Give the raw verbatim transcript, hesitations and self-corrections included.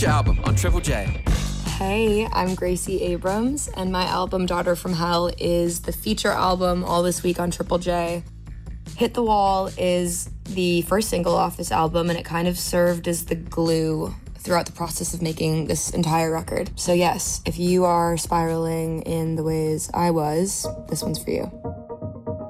feature album on Triple J. Hey, I'm Gracie Abrams, and my album Daughter from Hell is the feature album all this week on Triple J. Hit the Wall is the first single off this album, and it kind of served as the glue throughout the process of making this entire record. So yes, if you are spiraling in the ways I was, this one's for you.